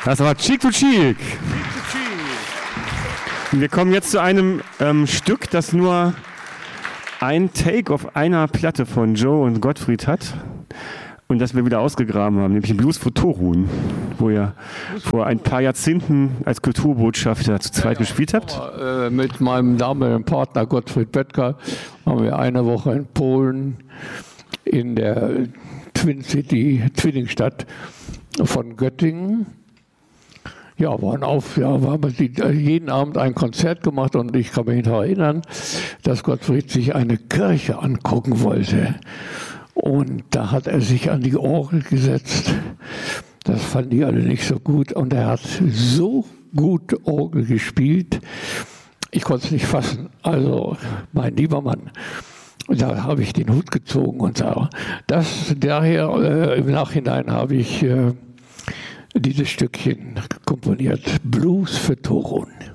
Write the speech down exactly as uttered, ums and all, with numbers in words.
Das war Cheek to Cheek. Wir kommen jetzt zu einem ähm, Stück, das nur ein Take auf einer Platte von Joe und Gottfried hat und das wir wieder ausgegraben haben, nämlich Blues für Torun, wo ihr vor ein paar Jahrzehnten als Kulturbotschafter zu zweit ja, gespielt habt. Äh, mit meinem damaligen Partner Gottfried Böttger haben wir eine Woche in Polen in der Twin City, Zwillingstadt von Göttingen. Ja, waren auf, ja, haben wir jeden Abend ein Konzert gemacht und ich kann mich noch erinnern, dass Gottfried sich eine Kirche angucken wollte. Und da hat er sich an die Orgel gesetzt. Das fanden die alle nicht so gut. Und er hat so gut Orgel gespielt, ich konnte es nicht fassen. Also, mein lieber Mann. Da habe ich den Hut gezogen und so. Das, daher, äh, im Nachhinein habe ich äh, dieses Stückchen komponiert. Blues für Torun.